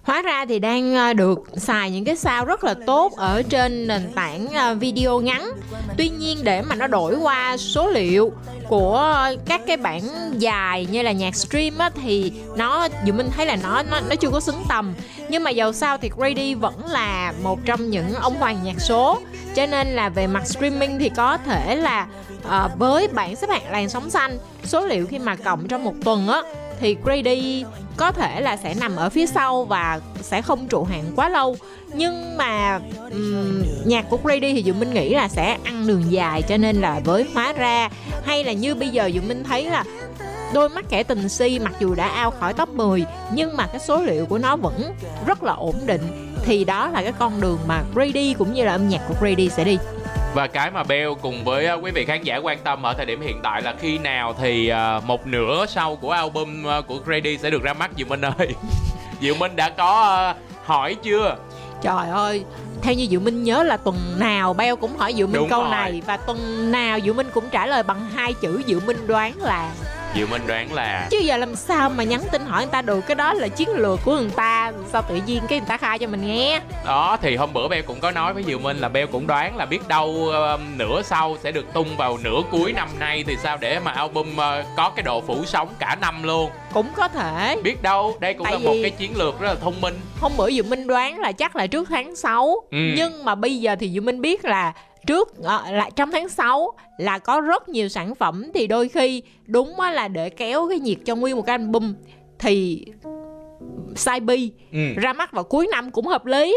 Hóa ra thì đang được xài những cái sound rất là tốt ở trên nền tảng video ngắn. Tuy nhiên để mà nó đổi qua số liệu của các cái bản dài như là nhạc stream á, thì Diệu Minh thấy là nó chưa có xứng tầm. Nhưng mà dầu sao thì Grady vẫn là một trong những ông hoàng nhạc số, cho nên là về mặt streaming thì có thể là với bảng xếp hạng làn sóng xanh, số liệu khi mà cộng trong một tuần á, thì Grady có thể là sẽ nằm ở phía sau và sẽ không trụ hạng quá lâu. Nhưng mà nhạc của Grady thì Diệu Minh nghĩ là sẽ ăn đường dài, cho nên là với Hóa Ra hay là như bây giờ Diệu Minh thấy là Đôi Mắt Kẻ Tình Si mặc dù đã out khỏi top 10 nhưng mà cái số liệu của nó vẫn rất là ổn định, thì đó là cái con đường mà Grady cũng như là âm nhạc của Grady sẽ đi. Và cái mà Bell cùng với quý vị khán giả quan tâm ở thời điểm hiện tại là khi nào thì một nửa sau của album của Grady sẽ được ra mắt, Diệu Minh ơi? Diệu Minh đã có hỏi chưa? Trời ơi, theo như Diệu Minh nhớ là tuần nào Bell cũng hỏi Diệu Minh Đúng câu rồi. này, và tuần nào Diệu Minh cũng trả lời bằng 2 chữ Diệu Minh đoán là. Diệu Minh đoán là. Chứ giờ làm sao mà nhắn tin hỏi người ta được, cái đó là chiến lược của người ta, sao tự nhiên cái người ta khai cho mình nghe. Đó thì hôm bữa Bell cũng có nói với Diệu Minh là Bell cũng đoán là biết đâu nửa sau sẽ được tung vào nửa cuối năm nay thì sao, để mà album có cái độ phủ sóng cả năm luôn. Cũng có thể. Biết đâu, đây cũng Tại là một vì cái chiến lược rất là thông minh. Hôm bữa Diệu Minh đoán là chắc là trước tháng 6. Nhưng mà bây giờ thì Diệu Minh biết là là trong tháng 6 là có rất nhiều sản phẩm, thì đôi khi đúng là để kéo cái nhiệt cho nguyên một cái album thì Side B ra mắt vào cuối năm cũng hợp lý.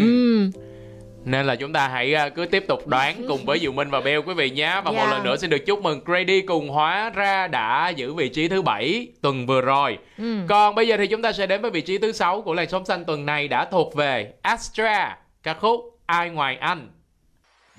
Nên là chúng ta hãy cứ tiếp tục đoán cùng với Diệu Minh và Bell quý vị nhé. Và một lần nữa xin được chúc mừng Grady cùng Hóa Ra đã giữ vị trí thứ 7 tuần vừa rồi. Còn bây giờ thì chúng ta sẽ đến với vị trí thứ 6 của làn sóng xanh tuần này, đã thuộc về Astra, ca khúc Ai Ngoài Anh.